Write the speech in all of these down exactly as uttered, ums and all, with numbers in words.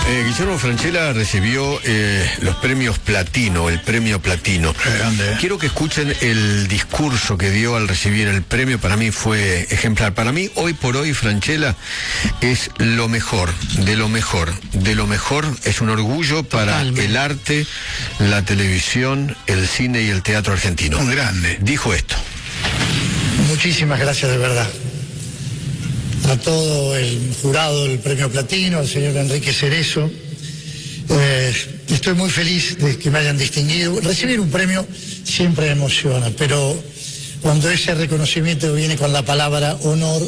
Eh, Guillermo Francella recibió eh, los premios Platino, el premio Platino. Grande, ¿eh? Quiero que escuchen el discurso que dio al recibir el premio. Para mí fue ejemplar. Para mí, hoy por hoy, Francella es lo mejor, de lo mejor, de lo mejor. Es un orgullo para Totalmente. el arte, la televisión, el cine y el teatro argentino. Un grande. Dijo esto. Muchísimas gracias de verdad. A todo el jurado del premio Platino, al señor Enrique Cerezo. Eh, estoy muy feliz de que me hayan distinguido. Recibir un premio siempre emociona, pero cuando ese reconocimiento viene con la palabra honor,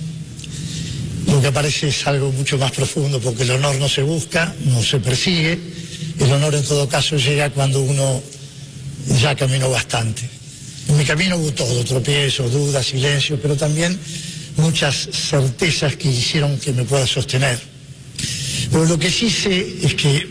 lo que aparece es algo mucho más profundo, porque el honor no se busca, no se persigue. El honor en todo caso llega cuando uno ya caminó bastante. En mi camino hubo todo, tropiezos, dudas, silencio, pero también muchas certezas que hicieron que me pueda sostener. Pero lo que sí sé es que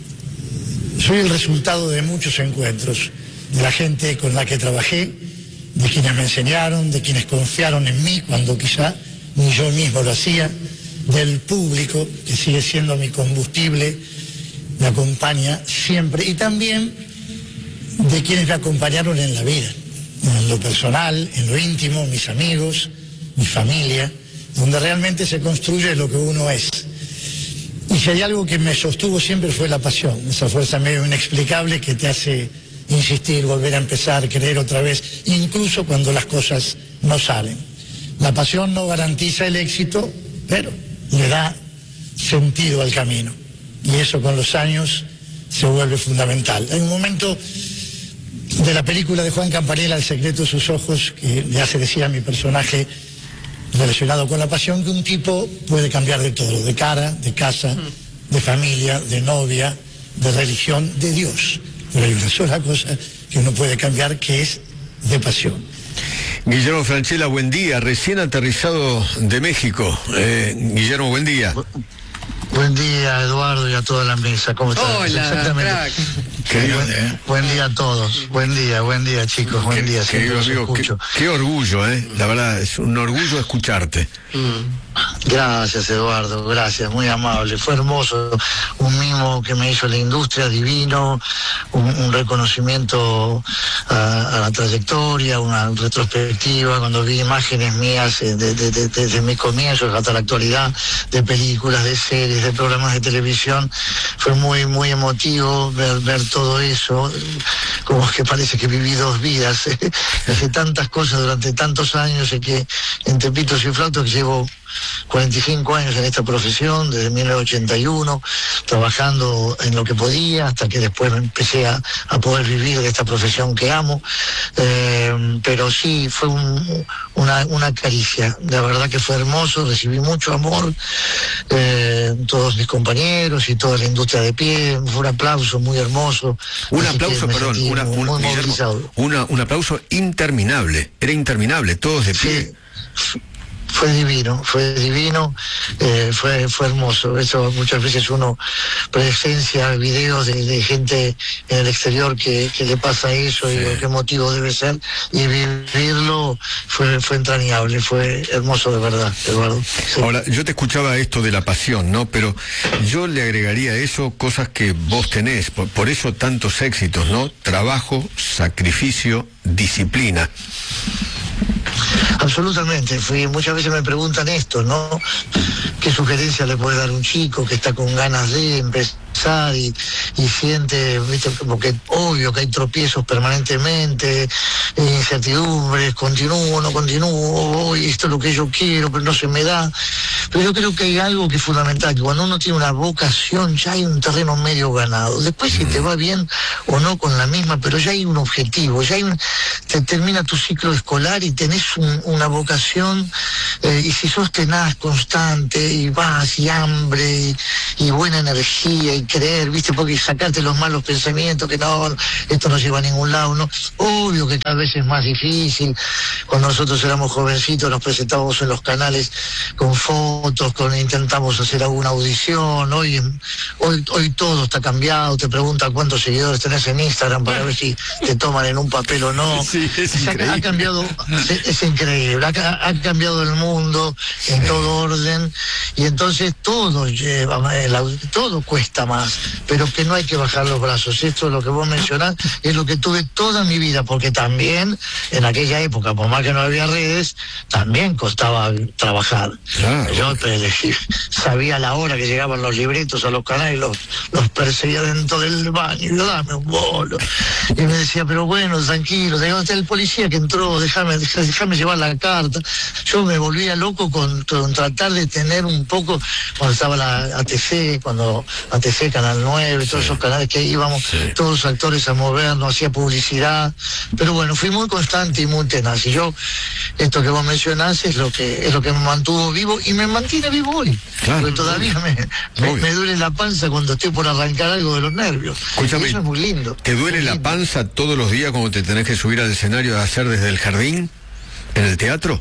soy el resultado de muchos encuentros, de la gente con la que trabajé, de quienes me enseñaron, de quienes confiaron en mí cuando quizá ni yo mismo lo hacía, del público, que sigue siendo mi combustible, me acompaña siempre, y también de quienes me acompañaron en la vida, en lo personal, en lo íntimo, mis amigos, mi familia, donde realmente se construye lo que uno es. Y si hay algo que me sostuvo siempre fue la pasión, esa fuerza medio inexplicable que te hace insistir, volver a empezar, creer otra vez, incluso cuando las cosas no salen. La pasión no garantiza el éxito, pero le da sentido al camino. Y eso con los años se vuelve fundamental. Hay un momento de la película de Juan Campanella, El secreto de sus ojos, que le hace decir a mi personaje relacionado con la pasión que un tipo puede cambiar de todo, de cara, de casa, de familia, de novia, de religión, de Dios. Pero hay una sola cosa que uno puede cambiar, que es de pasión. Guillermo Francella, buen día, recién aterrizado de México. Eh, Guillermo, buen día. Buen día, Eduardo, y a toda la mesa. ¿Cómo están? Hola, Exactamente. crack. Qué, buen, eh. buen día a todos. Buen día, buen día, chicos. Buen qué, día. Querido amigo, qué, qué orgullo, ¿eh? La verdad, es un orgullo escucharte. Mm. Gracias, Eduardo, gracias, muy amable. Fue hermoso, un mimo que me hizo la industria, divino, un, un reconocimiento a, a la trayectoria, una retrospectiva, cuando vi imágenes mías eh, de, de, de, desde mis comienzos hasta la actualidad, de películas, de series, de programas de televisión. Fue muy, muy emotivo ver, ver todo eso, como que parece que viví dos vidas. ¿eh? Hice tantas cosas durante tantos años y que entre pitos y flautos que llevo cuarenta y cinco años en esta profesión, desde mil novecientos ochenta y uno, trabajando en lo que podía, hasta que después empecé a, a poder vivir de esta profesión que amo. Eh, pero sí, fue un, una, una caricia, la verdad que fue hermoso, recibí mucho amor, eh, todos mis compañeros y toda la industria de pie, fue un aplauso muy hermoso. Un aplauso, perdón, una, un, muy Guillermo, una, un aplauso interminable, era interminable, todos de pie. Sí. Fue divino, fue divino, eh, fue fue hermoso. Eso muchas veces uno presencia videos de, de gente en el exterior que, que le pasa eso, sí. Y qué motivo debe ser, y vivirlo fue fue entrañable, fue hermoso de verdad, Eduardo. Sí. Ahora, yo te escuchaba esto de la pasión, ¿no? Pero yo le agregaría a eso cosas que vos tenés, por, por eso tantos éxitos, ¿no? Trabajo, sacrificio, disciplina. Absolutamente, fui, muchas veces me preguntan esto, ¿no? ¿Qué sugerencia le puede dar un chico que está con ganas de empezar y, y siente, viste, como que obvio que hay tropiezos permanentemente, incertidumbres, continúo, no continúo, hoy esto es lo que yo quiero, pero no se me da? Pero yo creo que hay algo que es fundamental, que cuando uno tiene una vocación ya hay un terreno medio ganado. Después si te va bien o no con la misma, pero ya hay un objetivo, ya hay un, te termina tu ciclo escolar y tenés un, una vocación, eh, y si sos tenaz, constante, y vas, y hambre, y, y buena energía, y creer, viste, porque sacarte los malos pensamientos, que no, esto no lleva a ningún lado, ¿no? Obvio que cada vez es más difícil. Cuando nosotros éramos jovencitos nos presentábamos en los canales con fotos, con intentamos hacer alguna audición. Hoy, hoy, hoy todo está cambiado, te preguntan cuántos seguidores tenés en Instagram para ver si te toman en un papel o no. Sí, es o sea, increíble. Ha cambiado, es, es increíble, ha, ha cambiado el mundo en todo orden, y entonces todo lleva, el audio, todo cuesta más, pero que no hay que bajar los brazos. Esto, lo que vos mencionás, es lo que tuve toda mi vida, porque también en aquella época, por más que no había redes, también costaba trabajar. Claro. Yo pues, sabía la hora que llegaban los libretos a los canales, los, los perseguía dentro del baño, y yo, dame un bolo. Y me decía, pero bueno, tranquilo, está el policía que entró, déjame, déjame llevar la carta. Yo me volvía loco con, con tratar de tener un poco, cuando estaba la A T C, cuando A T C, Canal nueve, todos sí. esos canales que íbamos, sí. todos los actores a movernos, hacía publicidad, pero bueno, fui muy constante y muy tenaz, y yo, esto que vos mencionás es lo que es lo que me mantuvo vivo y me mantiene vivo hoy, claro. porque todavía me, me, me duele la panza cuando estoy por arrancar algo de los nervios. Escúchame, eso es muy lindo. ¿Te duele la lindo. panza todos los días cuando te tenés que subir al escenario a hacer desde el jardín, en el teatro?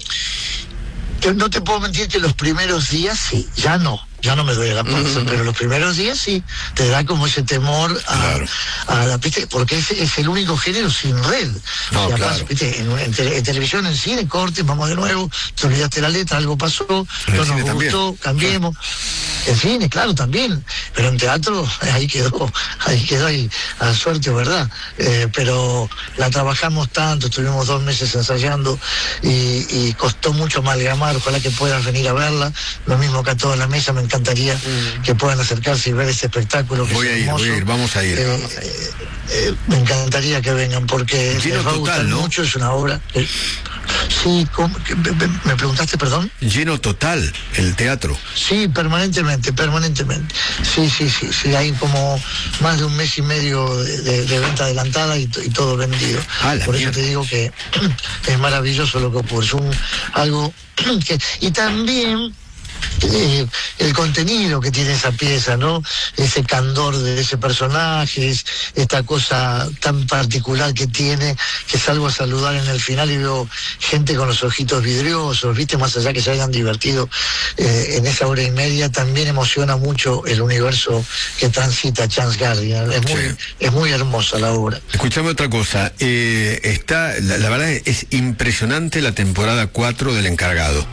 No te puedo mentir que los primeros días sí, ya no, ya no me duele la panza, uh-huh. pero los primeros días sí, te da como ese temor a, claro. a la pista, porque es, es el único género sin red. No, o sea, claro. pasa, ¿viste? En, en, tele, en televisión, en cine, corte, vamos de nuevo, te olvidaste la letra, algo pasó, no nos gustó, también. cambiemos. Claro. En cine, claro, también, pero en teatro ahí quedó, ahí quedó ahí, a suerte, ¿verdad? Eh, pero la trabajamos tanto, estuvimos dos meses ensayando y, y costó mucho amalgamar, ojalá que puedan venir a verla, lo mismo que a toda la mesa, me encantaría mm. que puedan acercarse y ver este espectáculo. Que voy es a ir, hermoso. voy a ir, vamos a ir. Eh, vamos a ir. Eh, eh, me encantaría que vengan porque Lleno les va a gustar total, ¿no? mucho, es una obra. Eh, sí, ¿cómo? ¿Me preguntaste, perdón? Lleno total el teatro. Sí, permanentemente, permanentemente. Sí, sí, sí, sí, hay como más de un mes y medio de, de, de venta adelantada y, y todo vendido. Ah, Por eso mierda. te digo que es maravilloso lo que ocurre. Es un, algo que, y también Eh, el contenido que tiene esa pieza, ¿no? Ese candor de ese personaje, es esta cosa tan particular que tiene, que salgo a saludar en el final y veo gente con los ojitos vidriosos, ¿viste? Más allá que se hayan divertido eh, en esa hora y media, también emociona mucho el universo que transita Chance Guardian. Es muy, sí. es muy hermosa la obra. Escuchame otra cosa, eh, está, la, la verdad es impresionante la temporada cuatro del Encargado.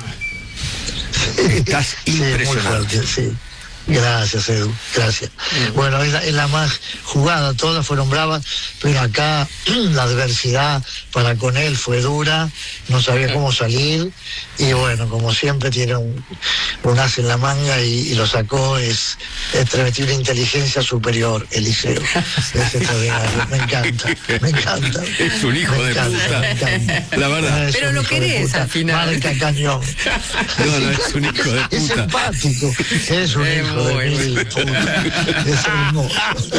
Estás impresionante. Sí, muy fuerte, sí. Gracias, Edu, gracias. Mm. Bueno, es la, es la más jugada, todas fueron bravas, pero acá la adversidad para con él fue dura, no sabía cómo salir, y bueno, como siempre tiene un, un as en la manga y, y lo sacó, es, es transmitir una inteligencia superior, Eliseo. Es extraordinario, me encanta, me encanta. Es un hijo me de encanta, puta, me encanta. La verdad. Pero lo querés al final. Marca cañón. No, no, es un hijo de puta. Es empático, es un es hijo de mil puta. Es hermoso.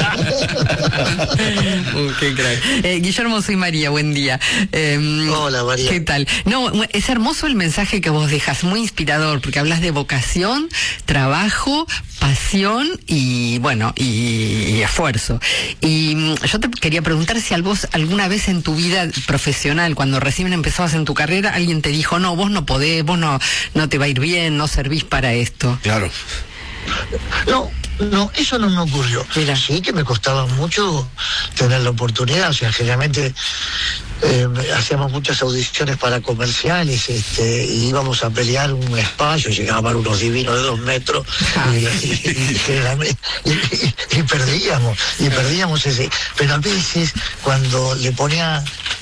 uh, qué crack. Eh, Guillermo, soy María, buen día. Eh, Hola, María. ¿Qué tal? No, es hermoso el mensaje que vos dejas, muy inspirador, porque hablas de vocación, trabajo, pasión y, bueno, y, y esfuerzo. Y mm, yo te quería preguntar si a vos alguna vez en tu vida profesional, cuando recién empezabas en tu carrera, alguien te dijo, no, vos no podés, vos no, no te va a ir bien, no servís para esto. Claro. No, no, eso no me ocurrió. Mira. Sí que me costaba mucho tener la oportunidad, o sea, generalmente eh, hacíamos muchas audiciones para comerciales, este, y íbamos a pelear un espacio, llegaban unos divinos de dos metros y, y, y, y, y perdíamos, y perdíamos ese. Pero a veces cuando le ponía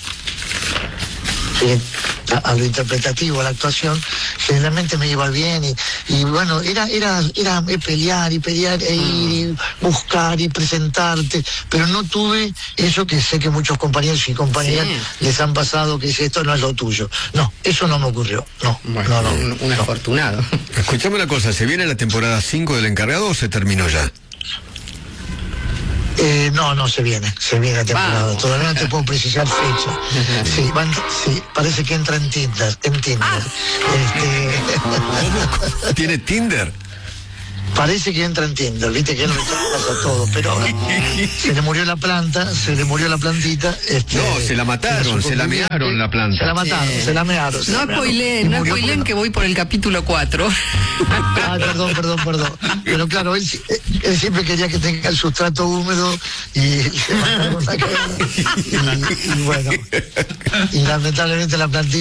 eh, a, a lo interpretativo, a la actuación, generalmente me iba bien y, y bueno, era, era, era pelear y pelear e ir y buscar y presentarte, pero no tuve eso que sé que muchos compañeros y compañeras sí. les han pasado, que dice, esto no es lo tuyo. No, eso no me ocurrió. No, bueno, no, no. Un, un no. afortunado. Escuchame una cosa, ¿se viene la temporada cinco del Encargado o se terminó ya? Eh, no, no, se viene, se viene la temporada. Vamos. Todavía no te puedo precisar fecha. Sí, van, sí, parece que entra en Tinder, en Tinder. Ah. Este... ¿Cómo? ¿Tiene Tinder? Parece que entra en Tinder, viste que él rechaza todo, pero se le murió la planta, se le murió la plantita. Este, no, se la mataron, se la mearon la planta. Se la mataron, sí. se la mearon. No spoileen, no spoileen que voy por el capítulo cuatro. Ah, perdón, perdón, perdón. Pero claro, él, él siempre quería que tenga el sustrato húmedo y se mataron la cara. Y, y bueno, y lamentablemente la plantita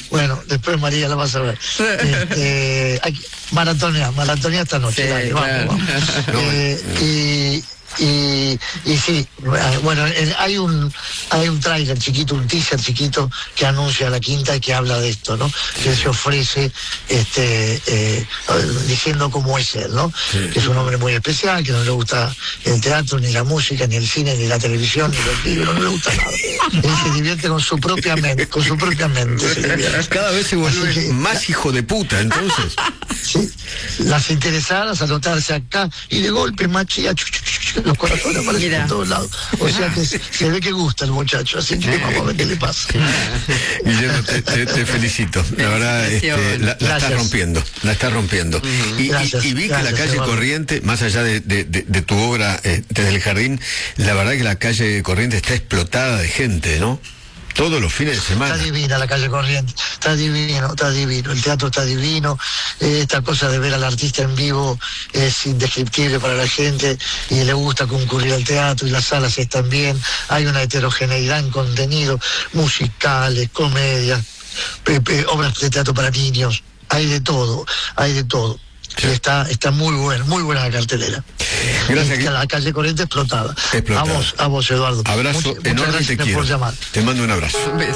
Bueno, después María la vas a ver. Este, hay, maratonea, maratonea esta noche. Sí, dale, claro. vamos, vamos. Eh, y, y, y sí, bueno, hay un hay un tráiler chiquito, un teaser chiquito que anuncia la quinta y que habla de esto, ¿no? Que se ofrece este eh, diciendo cómo es él, ¿no? Sí. Que es un hombre muy especial, que no le gusta el teatro, ni la música, ni el cine, ni la televisión, ni los libros, no le gusta nada. Él se divierte con su propia mente, con su propia mente. Se Cada vez se vuelve que, más hijo de puta, entonces. Sí, las interesadas anotarse acá y de golpe machía, los corazones aparecen por todos lados. O sea que se, se ve que gusta el muchacho, así que vamos a ver qué le pasa. Guillermo, te, te, te felicito. La verdad, este, la, la estás rompiendo, la estás rompiendo. Uh-huh. y, gracias, y, y vi gracias, que la calle hermano. Corriente, más allá de, de, de, de tu obra eh, desde el jardín, la verdad que la calle Corriente está explotada de gente, ¿no? Todos los fines de semana. Está divina la calle Corriente, está divino, está divino, el teatro está divino, eh, esta cosa de ver al artista en vivo es indescriptible para la gente y le gusta concurrir al teatro y las salas están bien, hay una heterogeneidad en contenido, musicales, comedias, pepe, obras de teatro para niños, hay de todo, hay de todo. Sí. Está, está muy buena, muy buena la cartelera. Gracias. La calle Corriente explotada. explotada. A vos, a vos, Eduardo. Abrazo Much, enorme, te quiero. Por llamar. Te mando un abrazo. Un beso.